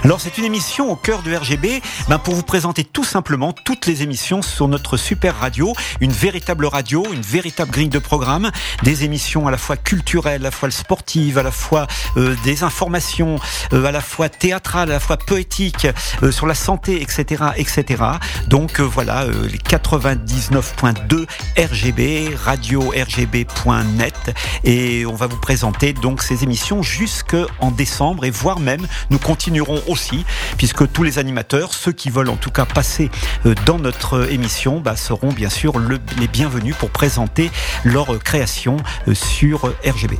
Alors c'est une émission au cœur de RGB, pour vous présenter tout simplement toutes les émissions sur notre super radio, une véritable radio, une véritable grille de programme, des émissions à la fois culturelles, à la fois sportives, à la fois des informations, à la fois théâtrales, à la fois poétiques, sur la santé, etc., etc. Donc voilà, les 99.2 RGB, radio rgb.net, et on va vous présenter donc ces émissions jusqu'en décembre, et voire même nous continuerons aussi, puisque tous les animateurs, ceux qui veulent en tout cas passer dans notre émission, seront bien sûr les bienvenus pour présenter leur création sur RGB.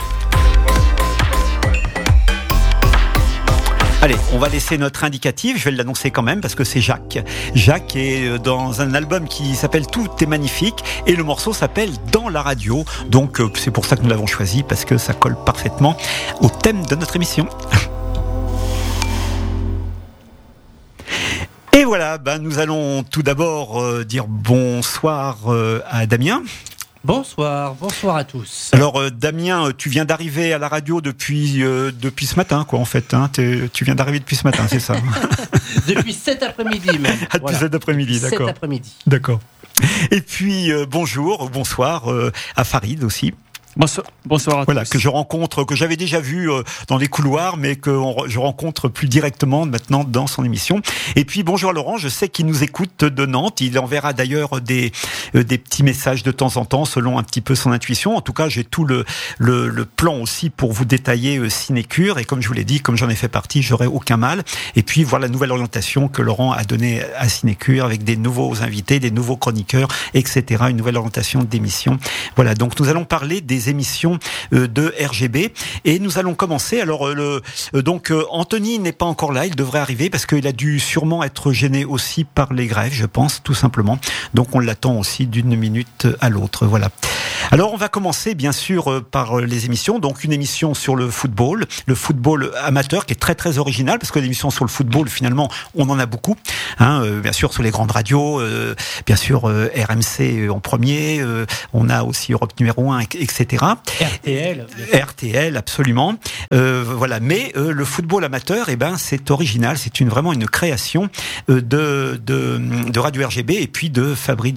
Allez, on va laisser notre indicatif, je vais l'annoncer quand même parce que c'est Jacques. Jacques est dans un album qui s'appelle Tout est magnifique et le morceau s'appelle Dans la radio. Donc c'est pour ça que nous l'avons choisi, parce que ça colle parfaitement au thème de notre émission. Et voilà, nous allons tout d'abord dire bonsoir à Damien. Bonsoir à tous. Alors Damien, tu viens d'arriver à la radio depuis ce matin, quoi, en fait. Tu viens d'arriver depuis ce matin, c'est ça? Depuis cet après-midi même. Depuis cet après-midi, d'accord. Cet après-midi. D'accord. Et puis bonsoir à Farid aussi. Bonsoir à tous. Que je rencontre, que j'avais déjà vu dans les couloirs, mais que je rencontre plus directement maintenant dans son émission. Et puis bonjour à Laurent, je sais qu'il nous écoute de Nantes. Il enverra d'ailleurs des petits messages de temps en temps selon un petit peu son intuition. En tout cas, j'ai tout le plan aussi pour vous détailler Cinécure. Et comme je vous l'ai dit, comme j'en ai fait partie, j'aurai aucun mal. Et puis voir la nouvelle orientation que Laurent a donnée à Cinécure avec des nouveaux invités, des nouveaux chroniqueurs, etc. Une nouvelle orientation d'émission. Voilà, donc nous allons parler des émissions de RGB et nous allons commencer. Alors donc Anthony n'est pas encore là, il devrait arriver parce qu'il a dû sûrement être gêné aussi par les grèves, je pense, tout simplement. Donc on l'attend aussi d'une minute à l'autre. Voilà. Alors on va commencer bien sûr par les émissions. Donc une émission sur le football amateur qui est très très original, parce que l'émission sur le football finalement on en a beaucoup. Bien sûr sur les grandes radios, bien sûr RMC en premier, on a aussi Europe numéro 1, etc. RTL, absolument. Voilà. Mais le football amateur, c'est original. C'est vraiment une création de Radio RGB et puis de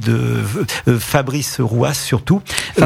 Fabrice Rouas surtout.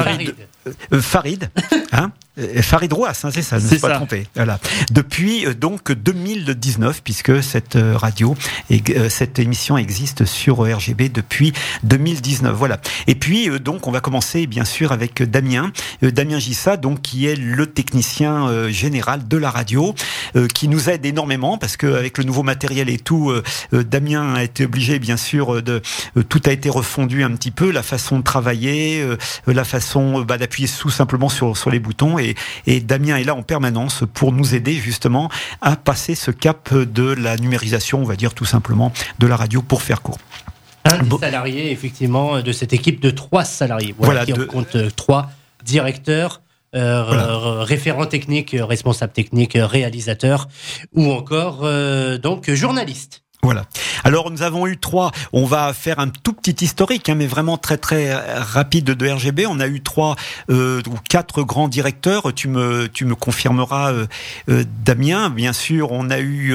Farid. Farid Rouas, c'est ça, ne me suis pas trompé. Voilà. Depuis donc 2019, puisque cette cette émission existe sur RGB depuis 2019. Voilà. Et puis donc on va commencer bien sûr avec Damien Gissa, donc qui est le technicien général de la radio, qui nous aide énormément parce que avec le nouveau matériel et tout, Damien a été obligé bien sûr tout a été refondu un petit peu, la façon de travailler, la façon d'appuyer tout simplement sur les boutons. Et Damien est là en permanence pour nous aider justement à passer ce cap de la numérisation, on va dire tout simplement, de la radio, pour faire court. Un des salariés, effectivement, de cette équipe de 3 salariés. Voilà, qui compte 3 directeurs, référents techniques, responsables techniques, réalisateurs, ou encore donc journalistes. Voilà. Alors nous avons eu 3, on va faire un tout petit historique, mais vraiment très très rapide de RGB. On a eu 3 ou 4 grands directeurs, tu me confirmeras Damien. Bien sûr, on a eu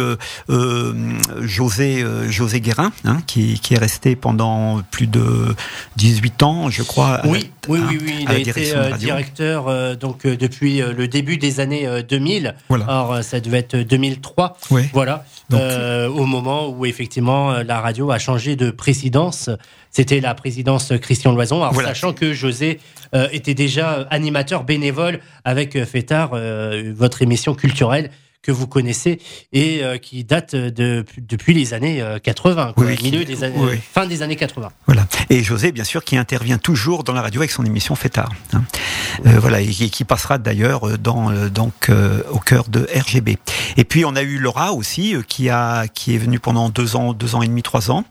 José Guérin, qui est resté pendant plus de 18 ans, je crois. Oui, il a été directeur donc depuis le début des années 2000. Voilà. Alors ça devait être 2003. Oui. Voilà. Donc, au moment où effectivement la radio a changé de présidence, c'était la présidence Christian Loison. Alors sachant que José était déjà animateur bénévole avec Fétard, votre émission culturelle que vous connaissez et qui date depuis les années 80, fin des années 80. Voilà. Et José, bien sûr, qui intervient toujours dans la radio avec son émission Fétard. Voilà, et qui passera d'ailleurs au cœur de RGB. Et puis on a eu Laura aussi, qui est venue pendant 2 ans et demi, 3 ans.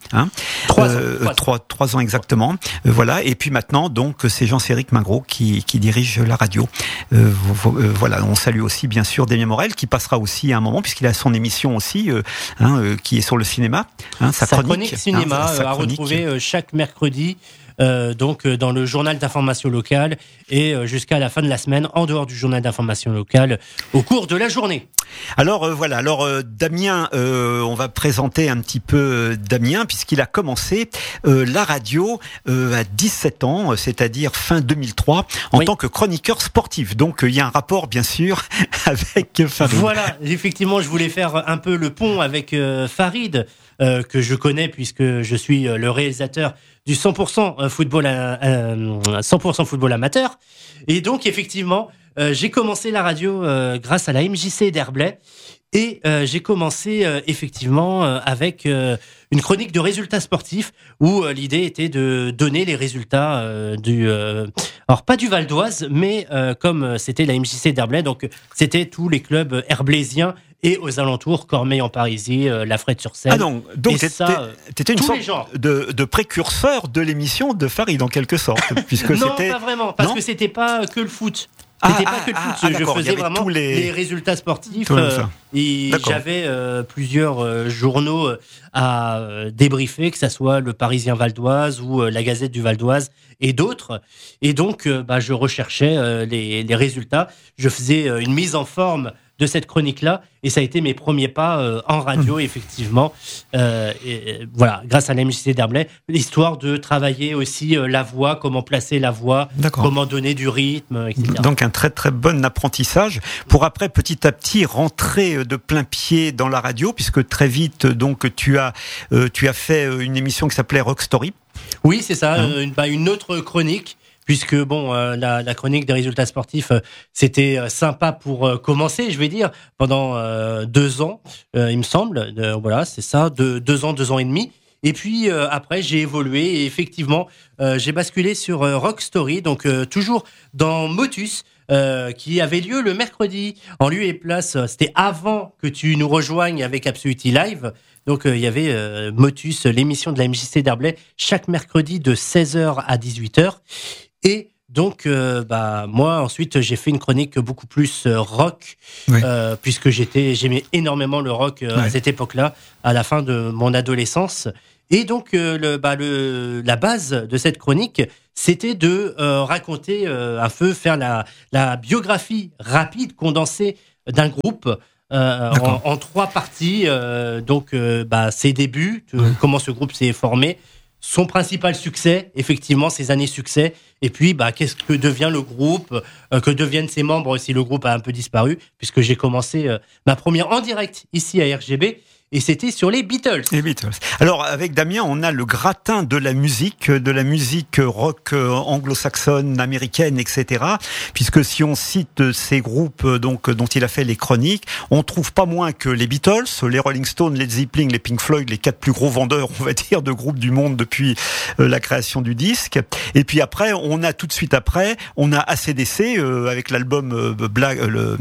3 ans exactement. Voilà. Et puis maintenant, donc, c'est Jean-Céric Mingros qui dirige la radio. Voilà. On salue aussi, bien sûr, Damien Morel, qui passera aussi à un moment, puisqu'il a son émission aussi, qui est sur le cinéma. Sa chronique cinéma, à retrouver chaque mercredi donc dans le journal d'information locale et jusqu'à la fin de la semaine en dehors du journal d'information locale au cours de la journée. Alors voilà, Damien, on va présenter un petit peu Damien puisqu'il a commencé la radio à 17 ans, c'est-à-dire fin 2003 en tant que chroniqueur sportif. Donc il y a un rapport bien sûr avec Farid. Voilà, effectivement, je voulais faire un peu le pont avec Farid que je connais puisque je suis le réalisateur du 100% football 100% football amateur. Et donc effectivement, j'ai commencé la radio grâce à la MJC d'Herblay et j'ai commencé effectivement avec une chronique de résultats sportifs où l'idée était de donner les résultats alors pas du Val d'Oise, mais comme c'était la MJC d'Herblay, donc c'était tous les clubs herblaisiens et aux alentours, Cormeilles-en-Parisis, La Frette-sur-Seine. Ah donc t'étais une sorte de précurseur de l'émission de Farid en quelque sorte, puisque non, c'était... pas vraiment, parce que c'était pas que le foot. C'était pas que le foot, je faisais vraiment les résultats sportifs et j'avais plusieurs journaux à débriefer, que ça soit le Parisien Val d'Oise ou la Gazette du Val d'Oise et d'autres. Et donc, je recherchais les résultats. Je faisais une mise en forme de cette chronique-là et ça a été mes premiers pas en radio, effectivement. Et voilà, grâce à la MJC d'Herblay, l'histoire de travailler aussi la voix, comment placer la voix, comment donner du rythme, etc. Donc un très très bon apprentissage pour après petit à petit rentrer de plein pied dans la radio, puisque très vite donc tu as fait une émission qui s'appelait Rock Story. Oui, c'est ça, une autre chronique. Puisque la chronique des résultats sportifs, c'était sympa pour commencer, je vais dire, pendant 2 ans, il me semble. Voilà, c'est ça, 2 ans, 2 ans et demi. Et puis après, j'ai évolué et effectivement, j'ai basculé sur Rock Story, donc toujours dans Motus, qui avait lieu le mercredi, en lieu et place. C'était avant que tu nous rejoignes avec Absoluty Live. Donc il y avait Motus, l'émission de la MJC d'Herblay, chaque mercredi de 16h à 18h. Et donc, moi, ensuite, j'ai fait une chronique beaucoup plus rock, puisque j'aimais énormément le rock à cette époque-là, à la fin de mon adolescence. Et donc, la base de cette chronique, c'était de raconter un peu, faire la biographie rapide, condensée d'un groupe en 3 parties. Ses débuts, comment ce groupe s'est formé, son principal succès, effectivement, ses années succès, et puis qu'est-ce que devient le groupe, que deviennent ses membres si le groupe a un peu disparu, puisque j'ai commencé ma première en direct ici à RGB, et c'était sur les Beatles. Les Beatles. Alors, avec Damien, on a le gratin de la musique rock anglo-saxonne, américaine, etc. Puisque si on cite ces groupes dont il a fait les chroniques, on trouve pas moins que les Beatles, les Rolling Stones, les Zeppelin, les Pink Floyd, les 4 plus gros vendeurs, on va dire, de groupes du monde depuis la création du disque. Et puis après, on a AC/DC avec l'album Black,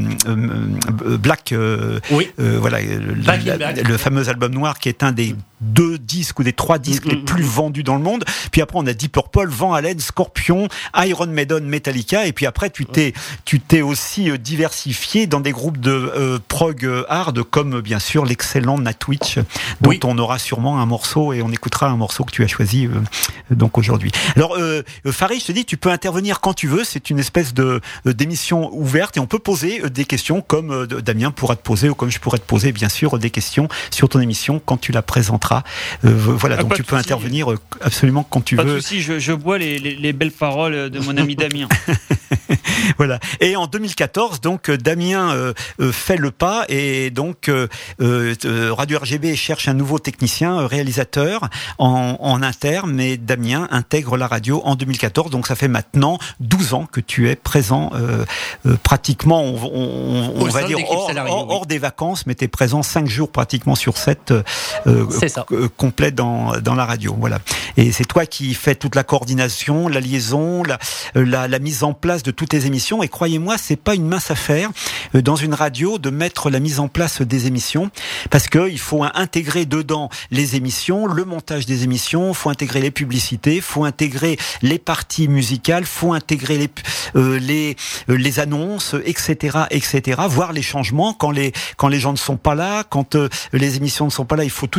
le fameux album noir qui est un des 2 disques ou des 3 disques les plus vendus dans le monde. Puis après on a Deep Purple, Van Halen, Scorpion, Iron Maiden, Metallica, et puis après tu t'es aussi diversifié dans des groupes de prog hard comme bien sûr l'excellent Nightwish dont on aura sûrement un morceau et on écoutera un morceau que tu as choisi donc aujourd'hui. Alors Farid, je te dis, tu peux intervenir quand tu veux, c'est une espèce d'émission ouverte et on peut poser des questions comme Damien pourra te poser ou comme je pourrais te poser bien sûr des questions sur ton émission quand tu la présenteras. Donc tu peux intervenir absolument quand tu veux. Pas de souci, je bois les belles paroles de mon ami Damien. Voilà. Et en 2014, donc Damien fait le pas et donc Radio RGB cherche un nouveau technicien, réalisateur en interne, mais Damien intègre la radio en 2014. Donc ça fait maintenant 12 ans que tu es présent pratiquement, on va dire hors des vacances, mais tu es présent 5 jours pratiquement sur 7 complet dans la radio. Voilà. Et c'est toi qui fais toute la coordination, la liaison, la mise en place de toutes les émissions. Et croyez-moi, c'est pas une mince affaire dans une radio de mettre la mise en place des émissions, parce que il faut intégrer dedans les émissions, le montage des émissions, faut intégrer les publicités, faut intégrer les parties musicales, faut intégrer les annonces, etc., voir les changements quand les gens ne sont pas là, quand les émissions ne sont pas là, il faut tout de suite intervenir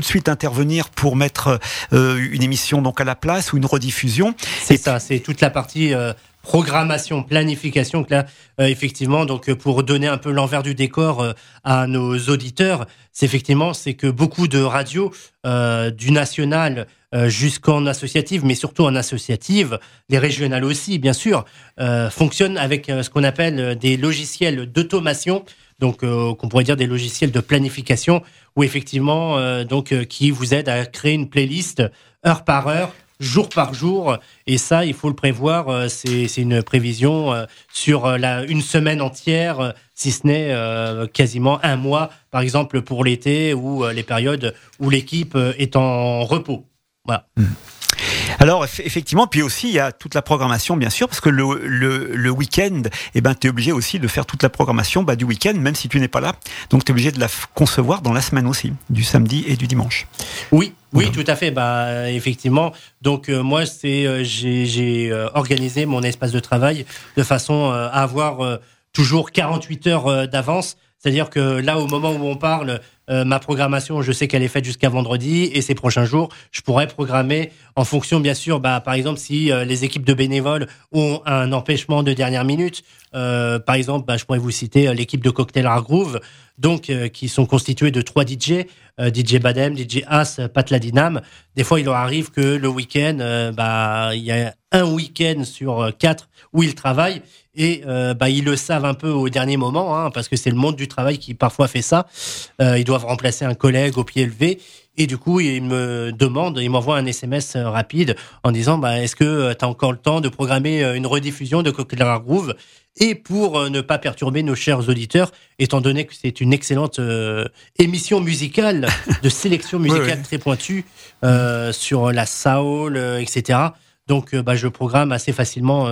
intervenir pour mettre une émission donc à la place ou une rediffusion. C'est ça, c'est toute la partie programmation, planification, que là, effectivement, donc pour donner un peu l'envers du décor à nos auditeurs, c'est que beaucoup de radios, du national jusqu'en associative, mais surtout en associative, les régionales aussi, bien sûr, fonctionnent avec ce qu'on appelle des logiciels d'automation, donc qu'on pourrait dire des logiciels de planification, où effectivement, qui vous aident à créer une playlist heure par heure, jour par jour, et ça, il faut le prévoir, c'est une prévision sur une semaine entière, si ce n'est quasiment un mois, par exemple pour l'été ou les périodes où l'équipe est en repos. Voilà. Alors effectivement, puis aussi il y a toute la programmation bien sûr, parce que le week-end, tu es obligé aussi de faire toute la programmation du week-end, même si tu n'es pas là. Donc tu es obligé de la concevoir dans la semaine aussi, du samedi et du dimanche. Oui, tout à fait. Effectivement. Donc moi, j'ai organisé mon espace de travail de façon à avoir toujours 48 heures d'avance. C'est-à-dire que là, au moment où on parle, ma programmation, je sais qu'elle est faite jusqu'à vendredi, et ces prochains jours, je pourrais programmer en fonction, bien sûr, par exemple, si les équipes de bénévoles ont un empêchement de dernière minute. Par exemple, je pourrais vous citer l'équipe de Cocktail Art Groove, donc qui sont constitués de 3 DJ, DJ Badem, DJ As, Pat Ladinam. Des fois, il leur arrive que le week-end, il y a un week-end sur 4 où ils travaillent. Et ils le savent un peu au dernier moment, parce que c'est le monde du travail qui parfois fait ça. Ils doivent remplacer un collègue au pied levé. Et du coup, ils m'envoient un SMS rapide en disant est-ce que tu as encore le temps de programmer une rediffusion de Cocktail Art Groove? Et pour ne pas perturber nos chers auditeurs, étant donné que c'est une excellente émission musicale, de sélection musicale très pointue sur la soul, etc., donc, je programme assez facilement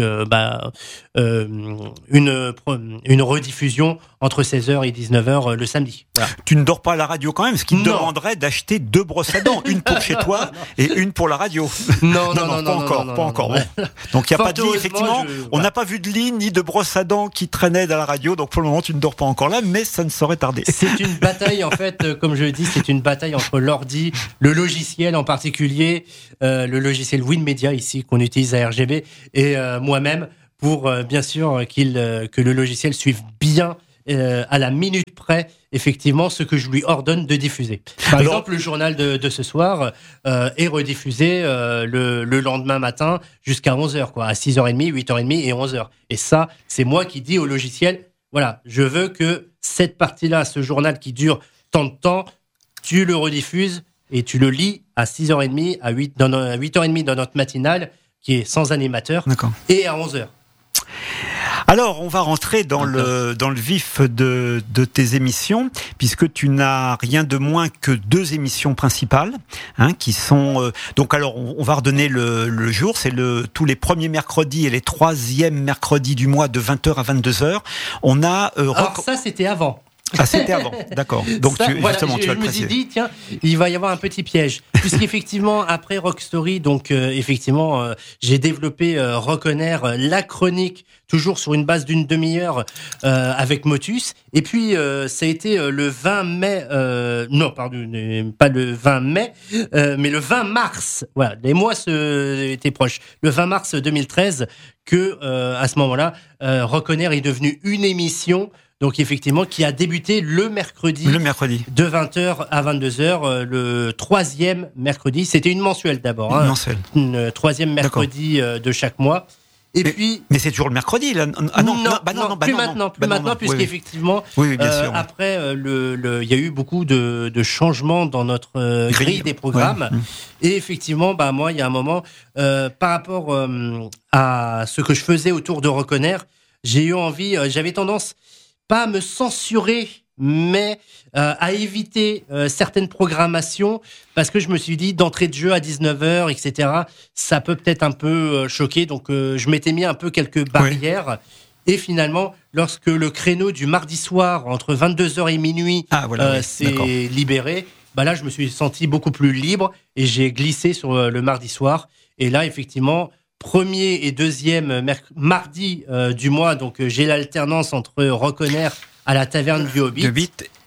une rediffusion entre 16h et 19h le samedi. Voilà. Tu ne dors pas à la radio quand même, ce qui te demanderait d'acheter 2 brosses à dents, une pour chez toi et une pour la radio. Non, pas encore. Bon. Donc il y a pas de lit, effectivement. On n'a pas vu de lit ni de brosse à dents qui traînaient dans la radio. Donc pour le moment, tu ne dors pas encore là, mais ça ne saurait tarder. C'est une bataille en fait, comme je le dis, c'est une bataille entre l'ordi, le logiciel en particulier, le logiciel WinMedia ici qu'on utilise à RGB, et moi-même pour bien sûr que le logiciel suive bien à la minute près effectivement ce que je lui ordonne de diffuser. Par exemple, le journal de ce soir est rediffusé le lendemain matin jusqu'à 11h, à 6h30, 8h30 et 11h. Et ça, c'est moi qui dis au logiciel, voilà, je veux que cette partie-là, ce journal qui dure tant de temps, tu le rediffuses et tu le lis à 6h30, à 8h30 dans notre matinale, qui est sans animateur, et à 11h. Alors, on va rentrer dans le vif de tes émissions, puisque tu n'as rien de moins que 2 émissions principales, qui sont... donc, alors, on va redonner le jour. C'est tous les premiers mercredis et les 3e mercredis du mois de 20h à 22h. On a... alors, ça, c'était avant. Ah, c'était avant, d'accord. Donc, je me suis dit, tiens, il va y avoir un petit piège. Puisqu'effectivement, après Rock Story, donc, j'ai développé Rock On Air, la chronique, toujours sur une base d'une demi-heure, avec Motus. Et puis, ça a été le 20 mai, pas le 20 mai, mais le 20 mars. Voilà, les mois étaient proches. Le 20 mars 2013, à ce moment-là, Rock On Air est devenu une émission. Donc effectivement, qui a débuté le mercredi de 20h à 22h, le 3e mercredi. C'était une mensuelle d'abord. Mensuelle. Une 3e mercredi de chaque mois. Mais c'est toujours le mercredi là. Plus maintenant, puisqu'effectivement, après, il y a eu beaucoup de changements dans notre grille des programmes. Et effectivement, moi, il y a un moment, par rapport à ce que je faisais autour de Rock On Air, j'ai eu envie, j'avais tendance pas à me censurer, mais à éviter certaines programmations, parce que je me suis dit, d'entrée de jeu à 19h, etc., ça peut peut-être un peu choquer, donc je m'étais mis un peu quelques barrières, et finalement, lorsque le créneau du mardi soir, entre 22h et minuit, s'est libéré, là, je me suis senti beaucoup plus libre, et j'ai glissé sur le mardi soir, et là, effectivement... 1er et 2e mardi du mois, donc j'ai l'alternance entre Rock On Air à la Taverne du Hobbit.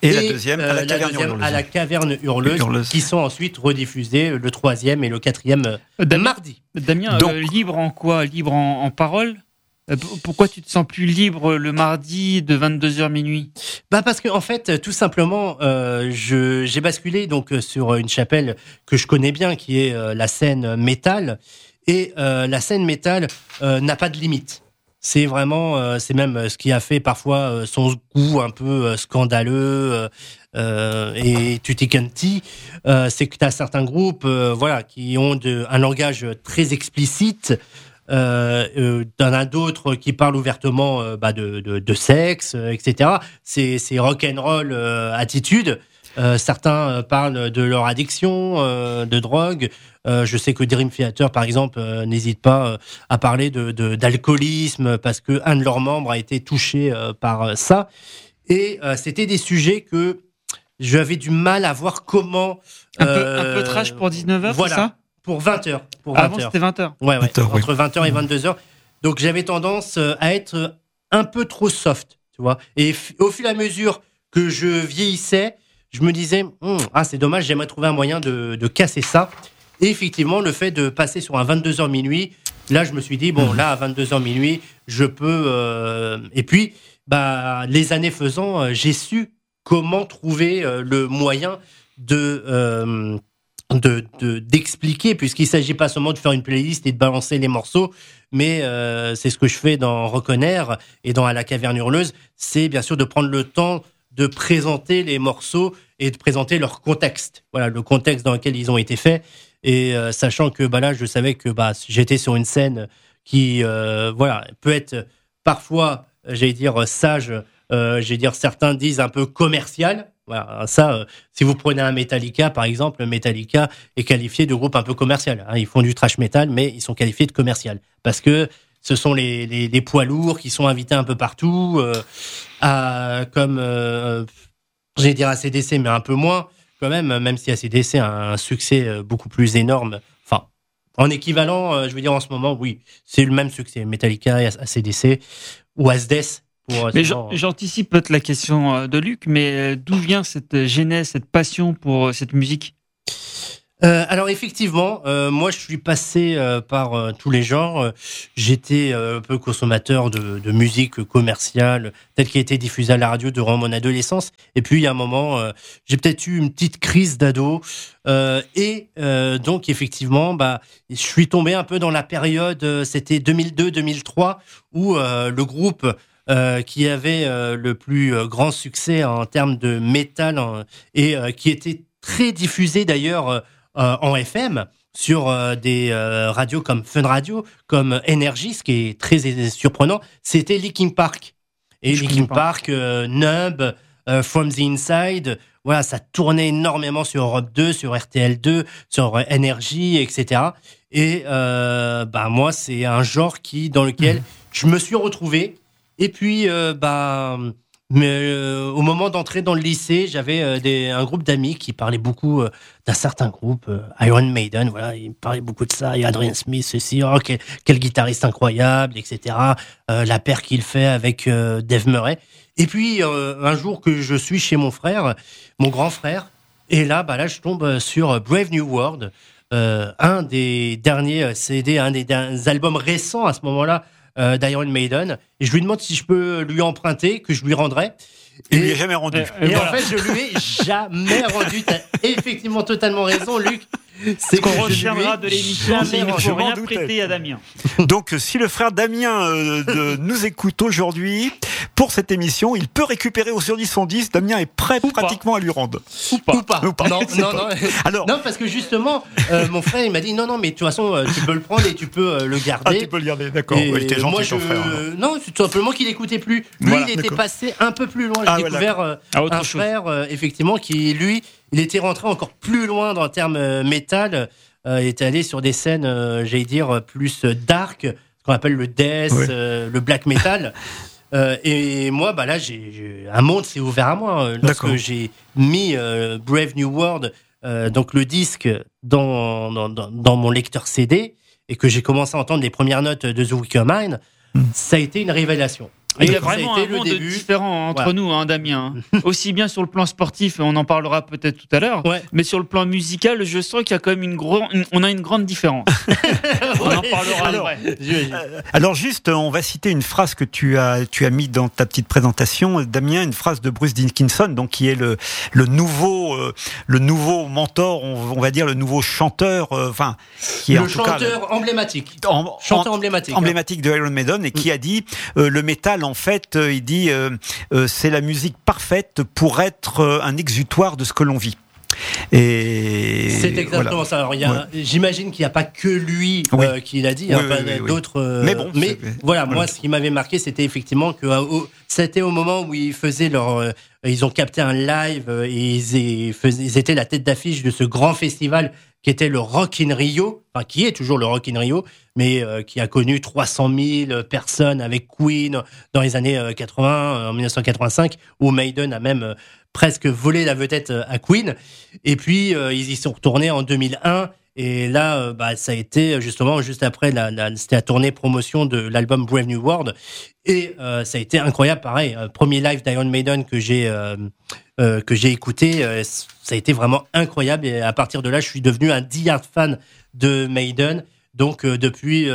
Et la deuxième à la Caverne Hurleuse, qui sont ensuite rediffusées le 3e et le 4e mardi. Damien, libre en quoi? Libre en parole? Pourquoi tu te sens plus libre le mardi de 22h minuit? Parce que en fait, tout simplement, j'ai basculé donc sur une chapelle que je connais bien, qui est la scène métal, et la scène métal n'a pas de limite. C'est vraiment, c'est même ce qui a fait parfois son goût un peu scandaleux et tutti quanti. C'est que tu as certains groupes, qui ont un langage très explicite. T'en as d'autres qui parlent ouvertement de sexe, etc. C'est rock'n'roll attitude. Certains parlent de leur addiction, de drogue. Je sais que Dream Theater, par exemple, n'hésite pas à parler d'alcoolisme parce que un de leurs membres a été touché par ça. Et c'était des sujets que j'avais du mal à voir comment... Un peu trash pour 19h, voilà. C'est ça? Pour 20h. Avant, c'était 20h. Ouais, entre 20h et 22h. Donc, j'avais tendance à être un peu trop soft, tu vois. Et au fur et à mesure que je vieillissais, je me disais, c'est dommage, j'aimerais trouver un moyen de casser ça. Et effectivement, le fait de passer sur un 22h minuit, là, je me suis dit, là, à 22h minuit, je peux... Et puis, les années faisant, j'ai su comment trouver le moyen d'expliquer, puisqu'il ne s'agit pas seulement de faire une playlist et de balancer les morceaux, mais c'est ce que je fais dans Rock'n'Air et dans À la Caverne Hurleuse, c'est bien sûr de prendre le temps de présenter les morceaux et de présenter leur contexte, voilà, le contexte dans lequel ils ont été faits, et sachant que là, je savais que j'étais sur une scène qui peut être parfois, j'allais dire, sage, certains disent un peu commercial. Voilà, ça, si vous prenez un Metallica, par exemple, Metallica est qualifié de groupe un peu commercial. Ils font du thrash metal, mais ils sont qualifiés de commercial. Parce que ce sont les poids lourds qui sont invités un peu partout, comme, j'allais dire AC/DC, mais un peu moins, quand même si AC/DC a un succès beaucoup plus énorme. Enfin, en équivalent, je veux dire, en ce moment, oui, c'est le même succès. Metallica, AC/DC ou Asdeath. Mais j'anticipe peut-être la question de Luc, mais d'où vient cette genèse, cette passion pour cette musique? Alors effectivement, moi je suis passé par tous les genres. J'étais un peu consommateur de musique commerciale, telle qui a été diffusée à la radio durant mon adolescence. Et puis il y a un moment, j'ai peut-être eu une petite crise d'ado. Donc effectivement, je suis tombé un peu dans la période, c'était 2002-2003, où le groupe... qui avait le plus grand succès en termes de métal et qui était très diffusé d'ailleurs en FM sur des radios comme Fun Radio, comme Energy, ce qui est très surprenant, c'était Linkin Park. Et Linkin Park, Numb, From the Inside, voilà, ça tournait énormément sur Europe 2, sur RTL 2, sur Energy, etc. Et moi, c'est un genre dans lequel je me suis retrouvé. Et puis, au moment d'entrer dans le lycée, j'avais un groupe d'amis qui parlaient beaucoup d'un certain groupe, Iron Maiden. Voilà, ils parlaient beaucoup de ça. Et Adrian Smith, ceci, quel guitariste incroyable, etc. La paire qu'il fait avec Dave Murray. Et puis, un jour que je suis chez mon frère, mon grand frère, et là, je tombe sur Brave New World, un des derniers CD, un des albums récents à ce moment-là. d'Iron Maiden, et je lui demande si je peux lui emprunter, que je lui rendrai. Il lui a jamais rendu. Et en fait, je lui ai jamais rendu. T'as effectivement totalement raison, Luc. C'est qu'on retiendra de l'émission, mais il ne faut rien prêter à Damien. Donc, si le frère Damien nous écoute aujourd'hui, pour cette émission, il peut récupérer au sur 10 son 10. Damien est prêt pratiquement à lui rendre. Ou pas. Non. Alors... non, parce que justement, mon frère, il m'a dit non, mais de toute façon, tu peux le prendre et tu peux le garder. Ah, tu peux le garder, d'accord. Il était gentil, ton frère. Non, c'est tout simplement qu'il n'écoutait plus. Lui, voilà, il était passé un peu plus loin. J'ai découvert un frère, effectivement, qui, lui, il était rentré encore plus loin dans le terme métal. Il était allé sur des scènes, j'allais dire, plus dark, ce qu'on appelle le death, le black metal. Et moi, là, un monde s'est ouvert à moi lorsque j'ai mis Brave New World, donc le disque, dans mon lecteur CD, et que j'ai commencé à entendre les premières notes de The Wicker Man. Ça a été une révélation. Il y a vraiment un monde différent entre nous, hein, Damien. Aussi bien sur le plan sportif, on en parlera peut-être tout à l'heure, mais sur le plan musical, je sens qu'il y a quand même on a une grande différence. On en parlera. Alors juste, on va citer une phrase que tu as mis dans ta petite présentation, Damien, une phrase de Bruce Dickinson, donc qui est le nouveau mentor, on va dire le nouveau chanteur, qui est en tout cas emblématique, chanteur emblématique de Iron Maiden, et qui a dit le métal. En fait, il dit c'est la musique parfaite pour être un exutoire de ce que l'on vit. Et c'est exactement ça. Alors, j'imagine qu'il n'y a pas que lui qui l'a dit, d'autres. Mais bon, moi, ce qui m'avait marqué, c'était effectivement que c'était au moment où ils faisaient ils ont capté un live et ils étaient la tête d'affiche de ce grand festival qui était le Rock in Rio, qui est toujours le Rock in Rio, mais qui a connu 300 000 personnes avec Queen dans les années 80, en 1985, où Maiden a même presque volé la vedette à Queen. Et puis, ils y sont retournés en 2001. Et là, ça a été justement juste après c'était la tournée promotion de l'album Brave New World. Et ça a été incroyable, pareil. Premier live d'Iron Maiden que j'ai écouté, ça a été vraiment incroyable. Et à partir de là, je suis devenu un die-hard fan de Maiden. Donc depuis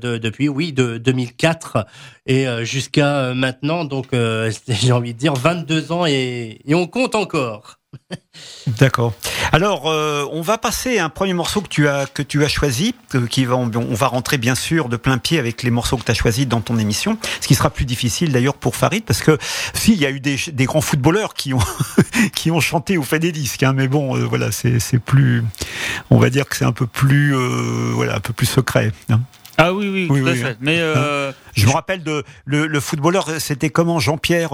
2004 et jusqu'à maintenant, donc j'ai envie de dire 22 ans et on compte encore. D'accord. Alors, on va passer à un premier morceau que tu as choisi, on va rentrer bien sûr de plein pied avec les morceaux que tu as choisis dans ton émission, ce qui sera plus difficile d'ailleurs pour Farid, parce que il y a eu des grands footballeurs qui ont chanté ou fait des disques, hein, mais bon, c'est plus, on va dire que c'est un peu plus, un peu plus secret. Hein. Ah oui, tout à fait. Mais je me rappelle de le footballeur, c'était comment, Jean-Pierre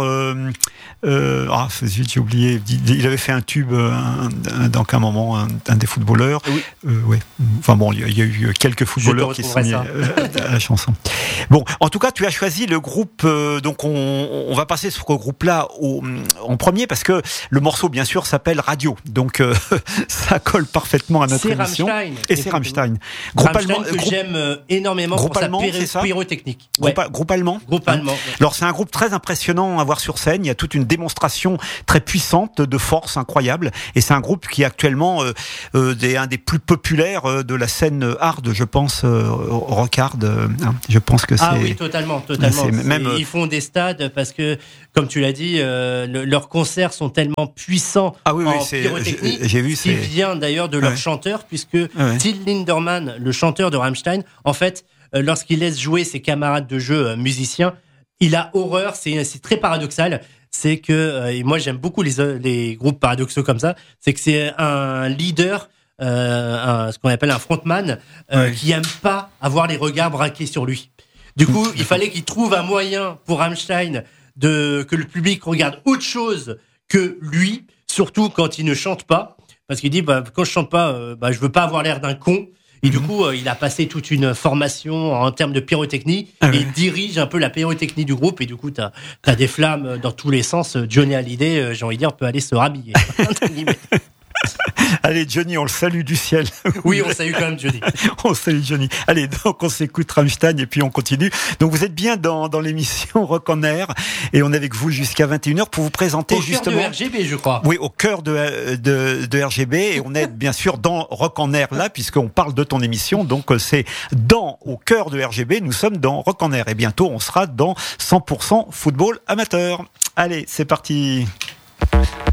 j'ai oublié, il avait fait un tube dans un moment, un des footballeurs. Oui. Enfin bon, il y a eu quelques footballeurs qui sont mis à la chanson. Bon, en tout cas, tu as choisi le groupe, donc on va passer sur ce groupe-là en premier, parce que le morceau, bien sûr, s'appelle Radio. Donc ça colle parfement à notre émission. Et c'est Rammstein. Groupe allemand que j'aime énormément pour sa pyrotechnique. Groupe allemand. Alors c'est un groupe très impressionnant à voir sur scène. Il y a toute une démonstration très puissante de force incroyable. Et c'est un groupe qui est actuellement un des plus populaires de la scène hard, je pense, rock hard. Je pense que c'est. Ah oui, totalement. Ils font des stades parce que, comme tu l'as dit, leurs concerts sont tellement puissants en pyrotechnie. J'ai vu. Qui vient d'ailleurs de leur chanteur, puisque Till Lindemann, le chanteur de Rammstein, en fait, lorsqu'il laisse jouer ses camarades de jeu musiciens, il a horreur. C'est très paradoxal. C'est que, et moi j'aime beaucoup les groupes paradoxaux comme ça, c'est que c'est un leader, ce qu'on appelle un frontman, qui aime pas avoir les regards braqués sur lui. Du coup, il fallait qu'il trouve un moyen pour Rammstein que le public regarde autre chose que lui, surtout quand il ne chante pas, parce qu'il dit quand je chante pas, je veux pas avoir l'air d'un con. Et du coup, il a passé toute une formation en termes de pyrotechnie et il dirige un peu la pyrotechnie du groupe. Et du coup, t'as des flammes dans tous les sens. Johnny Hallyday, j'ai envie de dire, peut aller se rhabiller. Allez, Johnny, on le salue du ciel. Oui, on salue quand même Johnny. On salue Johnny. Allez, donc on s'écoute Rammstein et puis on continue. Donc vous êtes bien dans l'émission Rock en Air et on est avec vous jusqu'à 21h pour vous présenter justement. Au cœur de RGB, je crois. Oui, au cœur de RGB et on est bien sûr dans Rock en Air là puisqu'on parle de ton émission. Donc c'est au cœur de RGB. Nous sommes dans Rock en Air et bientôt on sera dans 100% football amateur. Allez, c'est parti.